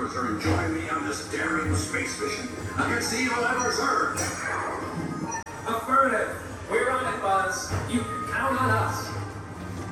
officer and join me on this daring space mission against the evil Emperor's Earth? Affirmative. We're on it, Buzz. You